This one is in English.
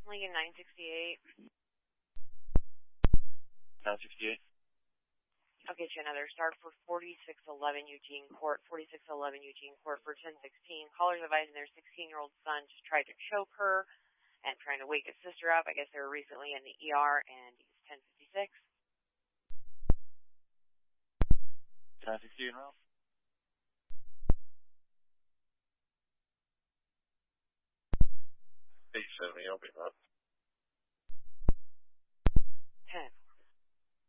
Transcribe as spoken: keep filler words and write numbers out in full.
Lincoln nine sixty-eight. nine sixty-eight. I'll get you another. Start for forty-six eleven Eugene Court, forty-six eleven Eugene Court for ten sixteen. Callers advising their sixteen-year-old son just tried to choke her and trying to wake his sister up. I guess they were recently in the E R, and he's ten fifty-six. ten sixty-eight now. eight seventy, I'll be up.